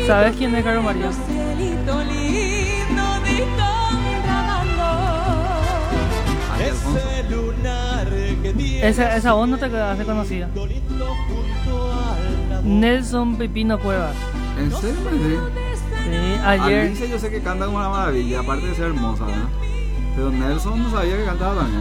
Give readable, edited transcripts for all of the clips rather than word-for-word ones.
¿Sabes quién es Caro María? Ay, Alfonso. Esa voz no te hace conocida. Nelson Pepino Cuevas. ¿En serio? Sí, ayer. Alicia yo sé que canta como una maravilla, aparte de ser hermosa, ¿verdad? Pero Nelson no sabía que cantaba también,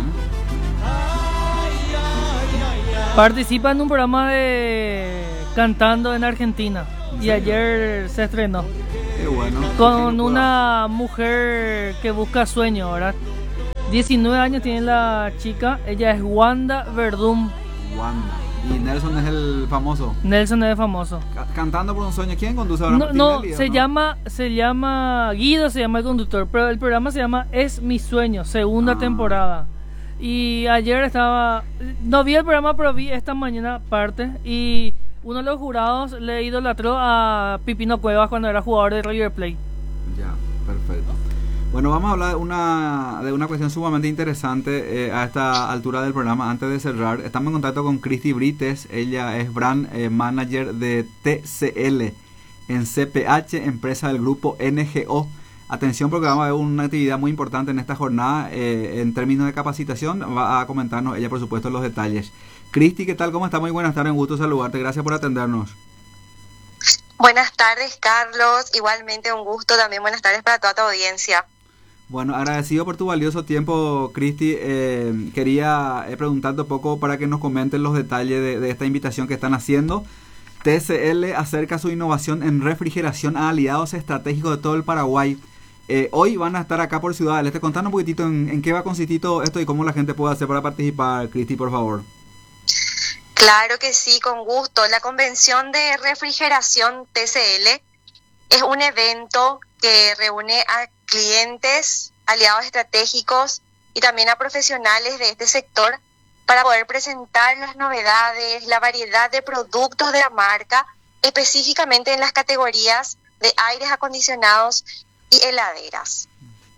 Participa en un programa de Cantando en Argentina. Y ayer se estrenó. Qué bueno. Con una mujer que busca sueño, ¿verdad? 19 años tiene la chica. Ella es Wanda Verdún. Wanda. Y Nelson es el famoso. Nelson es famoso. Cantando por un sueño. ¿Quién conduce ahora? No, Martinelli, se llama Guido, se llama el conductor, pero el programa se llama Es mi sueño, segunda temporada. Y ayer no vi el programa, pero vi esta mañana parte, y uno de los jurados le idolatró a Pipino Cuevas cuando era jugador de River Plate. Ya, perfecto. Bueno, vamos a hablar de una cuestión sumamente interesante a esta altura del programa. Antes de cerrar, estamos en contacto con Cristi Brites. Ella es brand manager de TCL en CPH, empresa del grupo NGO. Atención, porque vamos a ver una actividad muy importante en esta jornada en términos de capacitación. Va a comentarnos ella, por supuesto, los detalles. Cristi, ¿qué tal? ¿Cómo está? Muy buenas tardes, un gusto saludarte. Gracias por atendernos. Buenas tardes, Carlos. Igualmente un gusto. También buenas tardes para toda tu audiencia. Bueno, agradecido por tu valioso tiempo, Cristi. Quería preguntarte un poco para que nos comenten los detalles de esta invitación que están haciendo. TCL acerca su innovación en refrigeración a aliados estratégicos de todo el Paraguay. Hoy van a estar acá por Ciudad del Este. Contanos un poquitito en qué va a consistir todo esto y cómo la gente puede hacer para participar, Cristi, por favor. Claro que sí, con gusto. La convención de refrigeración TCL es un evento que reúne a clientes, aliados estratégicos y también a profesionales de este sector para poder presentar las novedades, la variedad de productos de la marca, específicamente en las categorías de aires acondicionados y heladeras.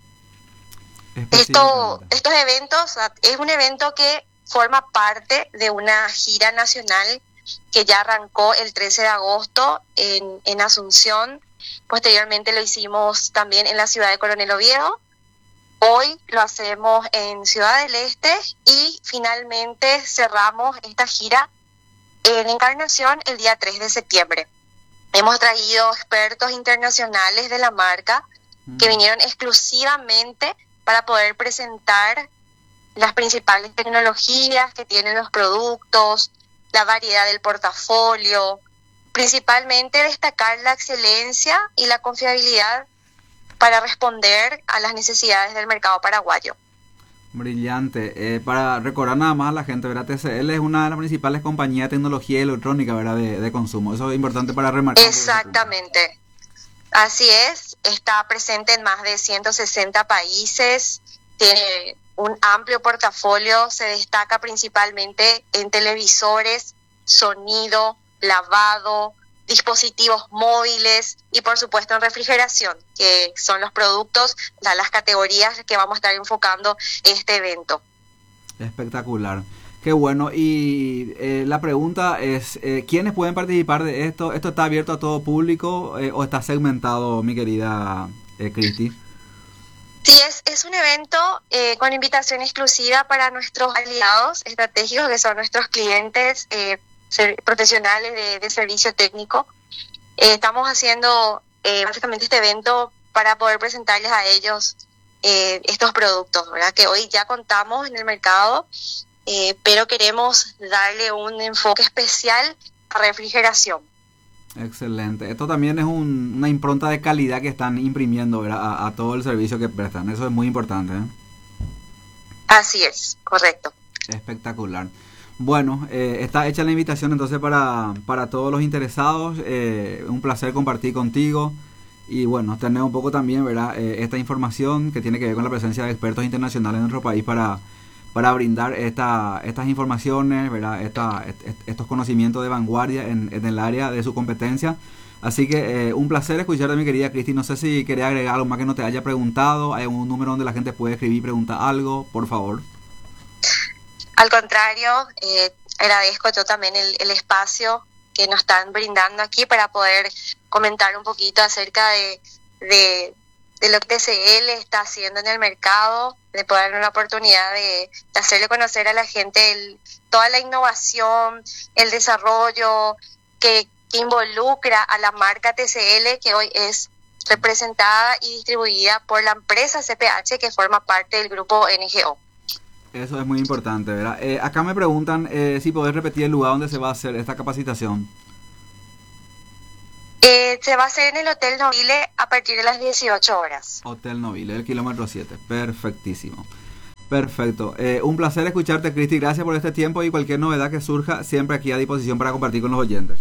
Estos eventos, es un evento que forma parte de una gira nacional que ya arrancó el 13 de agosto en Asunción. Posteriormente lo hicimos también en la ciudad de Coronel Oviedo. Hoy lo hacemos en Ciudad del Este y finalmente cerramos esta gira en Encarnación el día 3 de septiembre. Hemos traído expertos internacionales de la marca que vinieron exclusivamente para poder presentar las principales tecnologías que tienen los productos, la variedad del portafolio, principalmente destacar la excelencia y la confiabilidad para responder a las necesidades del mercado paraguayo. Brillante. Para recordar nada más a la gente, ¿verdad? TCL es una de las principales compañías de tecnología electrónica, ¿verdad? De consumo. Eso es importante para remarcar. Exactamente. Así es. Está presente en más de 160 países. Tiene un amplio portafolio. Se destaca principalmente en televisores, sonido, lavado, dispositivos móviles y por supuesto en refrigeración, que son los productos, las categorías que vamos a estar enfocando este evento. Espectacular, qué bueno. Y la pregunta es, ¿quiénes pueden participar de esto? ¿Esto está abierto a todo público o está segmentado, mi querida Cristi? Sí, es un evento con invitación exclusiva para nuestros aliados estratégicos, que son nuestros clientes profesionales de servicio técnico. Estamos haciendo básicamente este evento para poder presentarles a ellos estos productos, ¿verdad? Que hoy ya contamos en el mercado, pero queremos darle un enfoque especial a refrigeración. Excelente. Esto también es una impronta de calidad que están imprimiendo, ¿verdad? A todo el servicio que prestan. Eso es muy importante, ¿eh? Así es, correcto. Espectacular. Bueno, está hecha la invitación entonces para todos los interesados. Un placer compartir contigo y bueno, tener un poco también, ¿verdad? Esta información que tiene que ver con la presencia de expertos internacionales en nuestro país para brindar estas informaciones, ¿verdad? Estos conocimientos de vanguardia en el área de su competencia. Así que un placer escuchar de mi querida Cristi. No sé si quería agregar algo más que no te haya preguntado. ¿Hay un número donde la gente puede escribir y preguntar algo? Por favor. Al contrario, agradezco yo también el espacio que nos están brindando aquí para poder comentar un poquito acerca de lo que TCL está haciendo en el mercado, de poder darle una oportunidad de hacerle conocer a la gente toda la innovación, el desarrollo que involucra a la marca TCL, que hoy es representada y distribuida por la empresa CPH, que forma parte del grupo NGO. Eso es muy importante, ¿verdad? Acá me preguntan si podés repetir el lugar donde se va a hacer esta capacitación. Se va a hacer en el Hotel Novile a partir de las 18 horas. Hotel Novile, el kilómetro 7. Perfectísimo. Perfecto. Un placer escucharte, Cristi. Gracias por este tiempo y cualquier novedad que surja, siempre aquí a disposición para compartir con los oyentes.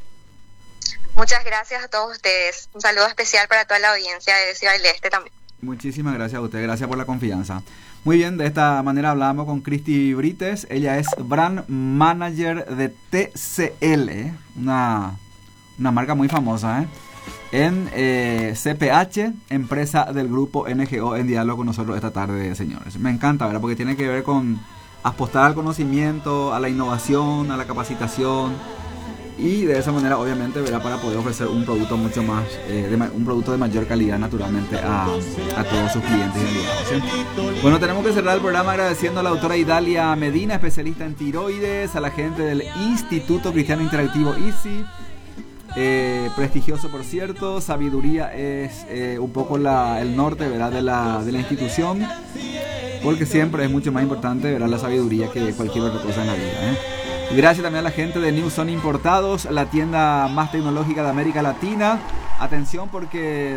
Muchas gracias a todos ustedes. Un saludo especial para toda la audiencia de Ciudad del Este también. Muchísimas gracias a usted. Gracias por la confianza. Muy bien, de esta manera hablamos con Cristi Brites. Ella es Brand Manager de TCL, una marca muy famosa, en CPH, empresa del grupo NGO, en diálogo con nosotros esta tarde, señores. Me encanta, ¿verdad? Porque tiene que ver con apostar al conocimiento, a la innovación, a la capacitación, y de esa manera, obviamente, ¿verdad? Para poder ofrecer un producto mucho más, un producto de mayor calidad, naturalmente, a todos sus clientes y aliados, ¿sí? Bueno, tenemos que cerrar el programa agradeciendo a la doctora Idalia Medina, especialista en tiroides, a la gente del Instituto Cristiano Interactivo ICI, prestigioso por cierto. Sabiduría es un poco el norte, ¿verdad? de la institución, porque siempre es mucho más importante, ¿verdad? La sabiduría que cualquier otra cosa en la vida, Gracias también a la gente de New Zone Importados, la tienda más tecnológica de América Latina. Atención, porque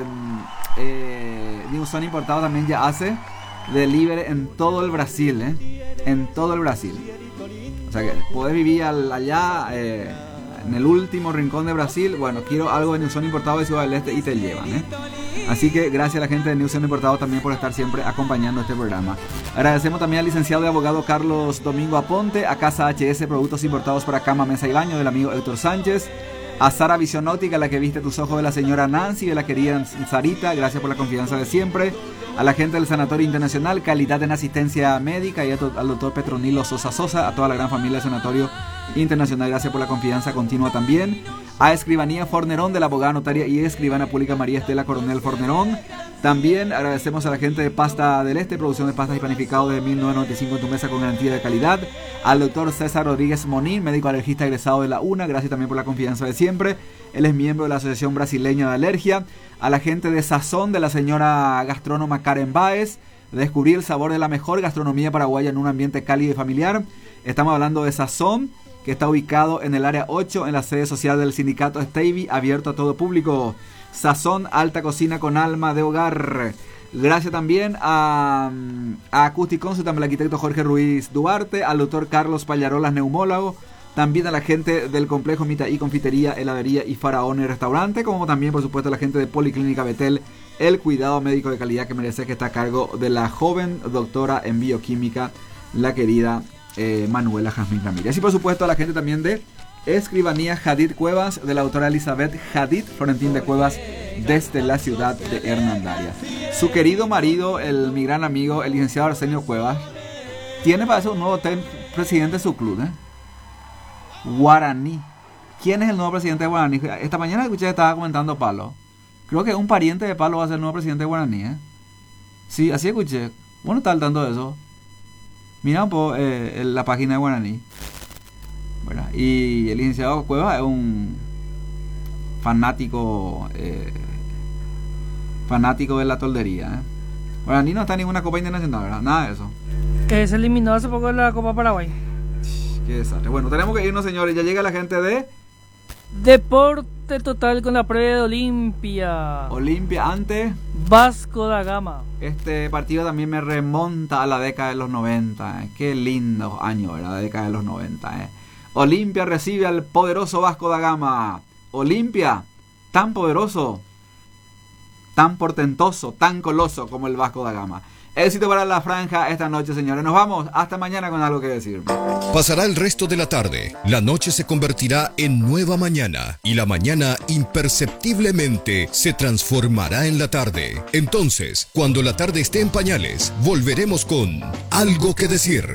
New Zone Importados también ya hace delivery en todo el Brasil, en todo el Brasil. O sea que podés vivir allá en el último rincón de Brasil. Bueno, quiero algo de New Zone Importado de Ciudad del Este y te llevan, Así que gracias a la gente de New Zone Importado también por estar siempre acompañando este programa. Agradecemos también al licenciado y abogado Carlos Domingo Aponte, a Casa HS Productos Importados para Cama, Mesa y Baño del amigo Héctor Sánchez, a Sara Visión Óptica, la que viste tus ojos, de la señora Nancy, de la querida Sarita, gracias por la confianza de siempre. A la gente del Sanatorio Internacional, calidad en asistencia médica, y al doctor Petronilo Sosa, a toda la gran familia del Sanatorio Internacional, gracias por la confianza continua también. A Escribanía Fornerón, de la abogada notaria y escribana pública María Estela Coronel Fornerón. También agradecemos a la gente de Pasta del Este, producción de pastas y panificado desde 1995 en tu mesa con garantía de calidad. Al doctor César Rodríguez Monín, médico alergista egresado de la UNA, gracias también por la confianza de siempre. Él es miembro de la Asociación Brasileña de Alergia. A la gente de Sazón, de la señora gastrónoma Karen Báez, descubrir el sabor de la mejor gastronomía paraguaya en un ambiente cálido y familiar. Estamos hablando de Sazón, que está ubicado en el área 8, en la sede social del sindicato Stevie, abierto a todo público. Sazón, alta cocina con alma de hogar. Gracias también a Acusticonsult, al arquitecto Jorge Ruiz Duarte, al doctor Carlos Pallarolas, neumólogo. También a la gente del complejo Mitaí, confitería, heladería y Faraón y restaurante, como también por supuesto a la gente de Policlínica Betel, el cuidado médico de calidad que merece, que está a cargo de la joven doctora en bioquímica, la querida Manuela Jazmín Ramírez. Y por supuesto a la gente también de Escribanía Jadid Cuevas, de la doctora Elizabeth Jadid Florentín de Cuevas, desde la ciudad de Hernandaria. Su querido marido, mi gran amigo, el licenciado Arsenio Cuevas, tiene para eso un nuevo presidente de su club, Guaraní. ¿Quién es el nuevo presidente de Guaraní? Esta mañana escuché que estaba comentando Palo. Creo que un pariente de Palo va a ser el nuevo presidente de Guaraní, Sí, así escuché. Bueno, está al tanto de eso. Mira un poco la página de Guaraní. ¿Verdad? Y el licenciado Cuevas es un fanático de la toldería. Guaraní no está en ninguna Copa Internacional, ¿verdad? Nada de eso. Se eliminó hace poco de la Copa Paraguay. Qué desastre. Bueno, tenemos que irnos, señores. Ya llega la gente de Deporte Total con la previa de Olimpia. Olimpia ante Vasco da Gama. Este partido también me remonta a la década de los 90. Qué lindo año, ¿verdad? La década de los 90. Olimpia recibe al poderoso Vasco da Gama. Olimpia, tan poderoso, tan portentoso, tan coloso como el Vasco da Gama. Éxito para la franja esta noche, señores. Nos vamos. Hasta mañana con algo que decir. Pasará el resto de la tarde. La noche se convertirá en nueva mañana. Y la mañana imperceptiblemente se transformará en la tarde. Entonces, cuando la tarde esté en pañales, volveremos con algo que decir.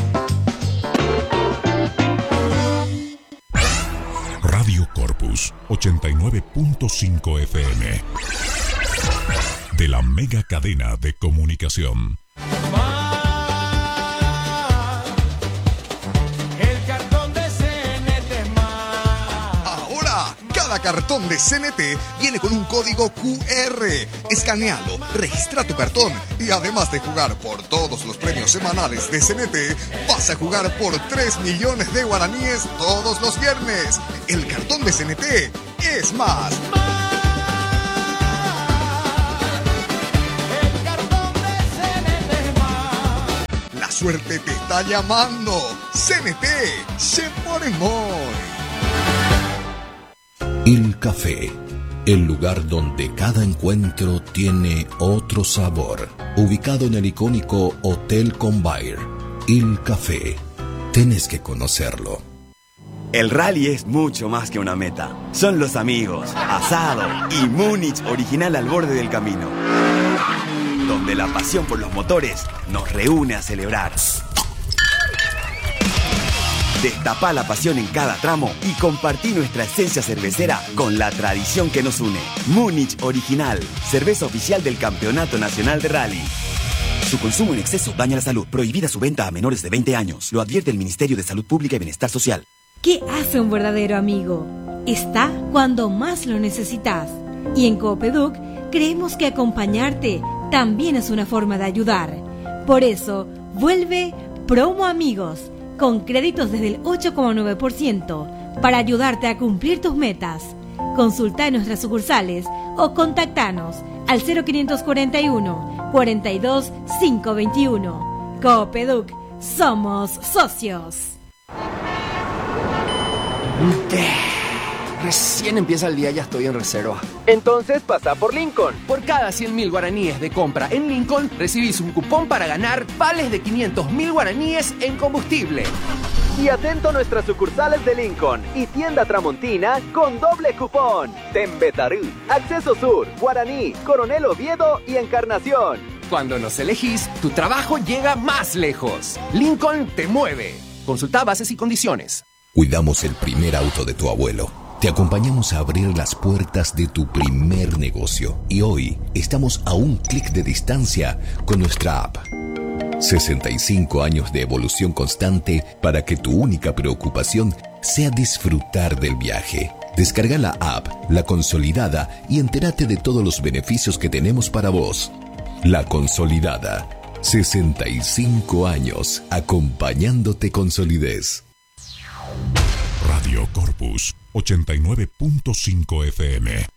Radio Corpus 80. 89.5 FM. De la mega cadena de comunicación. El cartón de CNT más. Ahora, cada cartón de CNT viene con un código QR. Escanealo, registra tu cartón y además de jugar por todos los premios semanales de CNT, vas a jugar por 3 millones de guaraníes todos los viernes. El cartón de CNT es más. El cartón de CNT más. La suerte te está llamando. CNT se pone muy. Il Café, el lugar donde cada encuentro tiene otro sabor. Ubicado en el icónico Hotel Convair. Il Café, tenés que conocerlo. El rally es mucho más que una meta. Son los amigos, asado y Múnich original al borde del camino. Donde la pasión por los motores nos reúne a celebrar. Destapá la pasión en cada tramo y compartí nuestra esencia cervecera con la tradición que nos une. Múnich Original, cerveza oficial del Campeonato Nacional de Rally. Su consumo en exceso daña la salud. Prohibida su venta a menores de 20 años. Lo advierte el Ministerio de Salud Pública y Bienestar Social. ¿Qué hace un verdadero amigo? Está cuando más lo necesitas. Y en Coopeduc creemos que acompañarte también es una forma de ayudar. Por eso, vuelve Promo Amigos, con créditos desde el 8,9% para ayudarte a cumplir tus metas. Consulta en nuestras sucursales o contactanos al 0541 42 521. Coopeduc, somos socios. Recién empieza el día, ya estoy en reserva. Entonces pasa por Lincoln. Por cada 100.000 guaraníes de compra en Lincoln, recibís un cupón para ganar vales de 500.000 guaraníes en combustible. Y atento a nuestras sucursales de Lincoln y tienda Tramontina con doble cupón. Tembetarí, Acceso Sur, Guaraní, Coronel Oviedo y Encarnación. Cuando nos elegís, tu trabajo llega más lejos. Lincoln te mueve. Consulta bases y condiciones. Cuidamos el primer auto de tu abuelo. Te acompañamos a abrir las puertas de tu primer negocio. Y hoy estamos a un clic de distancia con nuestra app. 65 años de evolución constante para que tu única preocupación sea disfrutar del viaje. Descarga la app, La Consolidada, y entérate de todos los beneficios que tenemos para vos. La Consolidada. 65 años acompañándote con solidez. Radio Corpus 89.5 FM.